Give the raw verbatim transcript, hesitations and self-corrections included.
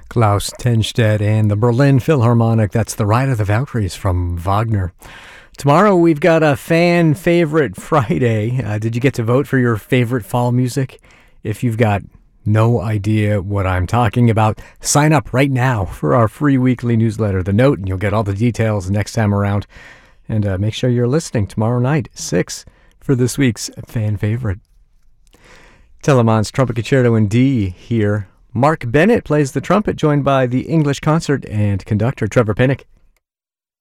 Klaus Tenstedt and the Berlin Philharmonic. That's The Ride of the Valkyries from Wagner. Tomorrow we've got a fan favorite Friday. Uh, did you get to vote for your favorite fall music? If you've got no idea what I'm talking about, sign up right now for our free weekly newsletter, The Note, and you'll get all the details next time around. And uh, make sure you're listening tomorrow night, six, for this week's fan favorite. Telemann's Trumpet Concerto in D here. Mark Bennett plays the trumpet, joined by the English concert and conductor Trevor Pinnock.